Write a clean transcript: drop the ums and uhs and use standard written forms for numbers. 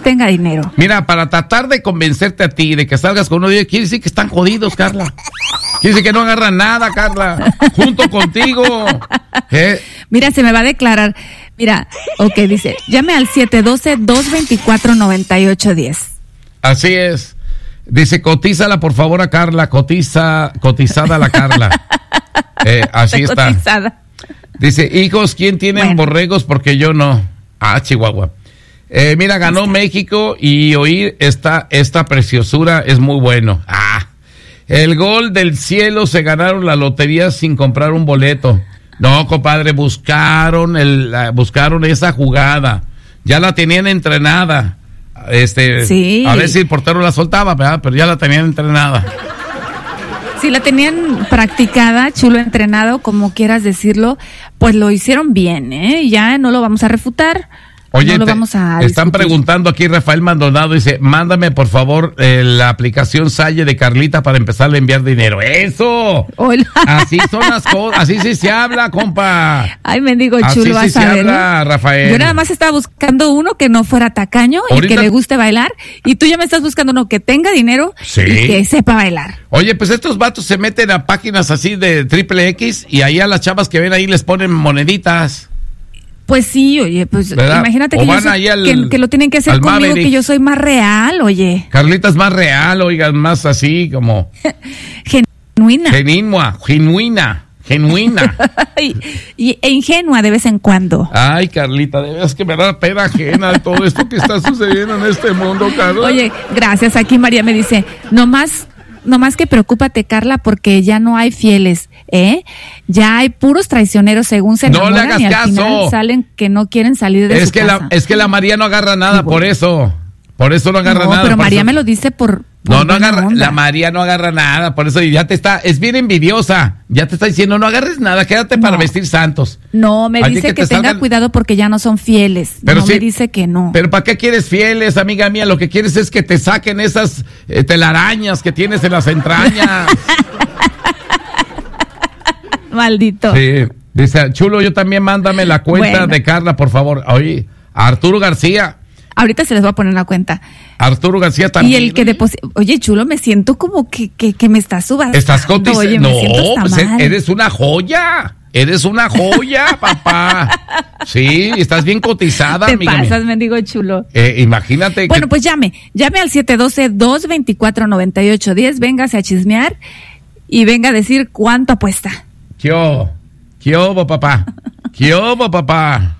tenga dinero. Mira, para tratar de convencerte a ti de que salgas con uno de ellos, quiere decir que están jodidos, Carla. Quiere decir que no agarran nada, Carla. Junto contigo. Mira, se me va a declarar. Mira, dice, llame al 712-224-9810. Así es. Dice, cotízala por favor a Carla, cotizada la Carla. Así está. Cotizada. Dice, hijos, ¿quién tiene borregos? Porque yo no. Chihuahua. Mira, ganó México y oír esta preciosura es muy bueno. El gol del cielo, se ganaron la lotería sin comprar un boleto. No, compadre, buscaron esa jugada. Ya la tenían entrenada. Sí. A ver si el portero la soltaba, ¿verdad? Pero ya la tenían entrenada. Si la tenían practicada, chulo, entrenado, como quieras decirlo, pues lo hicieron bien, Ya no lo vamos a refutar. Oye, no lo vamos a están preguntando aquí, Rafael Maldonado dice, mándame por favor la aplicación Salle de Carlita para empezar a enviar dinero. ¡Eso! Hola. Así son las cosas, así sí se habla, compa. Ay, mendigo chulo, así sí se habla, Rafael. Yo nada más estaba buscando uno que no fuera tacaño y que le guste bailar, y tú ya me estás buscando uno que tenga dinero y que sepa bailar. Oye, pues estos vatos se meten a páginas así de XXX y ahí a las chavas que ven ahí les ponen moneditas. Pues sí, oye, pues ¿verdad? Imagínate que lo tienen que hacer conmigo, Maverick. Que yo soy más real, oye. Carlita es más real, oigan, más así como... Genuina. Genuina. e ingenua de vez en cuando. Ay, Carlita, de veras que me da pena ajena de todo esto que está sucediendo en este mundo, Carla. Oye, gracias. Aquí María me dice, no más que preocúpate, Carla, porque ya no hay fieles, Ya hay puros traicioneros según se enamoran. No le hagas y al caso. Final salen que no quieren salir de su casa. Es que la María no agarra nada, por eso. Por eso no agarra nada. Pero María me lo dice por no agarra, la María no agarra nada, por eso ya es bien envidiosa, ya te está diciendo, no agarres nada, quédate para vestir santos. No, me dice que tenga cuidado porque ya no son fieles, pero no, sí, me dice que no. Pero ¿para qué quieres fieles, amiga mía? Lo que quieres es que te saquen esas telarañas que tienes en las entrañas. Maldito. Sí, dice, chulo, yo también mándame la cuenta de Carla, por favor. Oye, Arturo García. Ahorita se les va a poner la cuenta. Arturo García también. Y el que oye, chulo, me siento como que me estás subastando. Estás cotizando. Oye, no, pues eres una joya. Eres una joya, papá. Sí, estás bien cotizada, amiga. Te pasas, mendigo chulo. Imagínate. Bueno, pues llame al 712-224-9810. Véngase a chismear y venga a decir cuánto apuesta. ¿Qué hubo, papá? ¿Qué hubo, papá?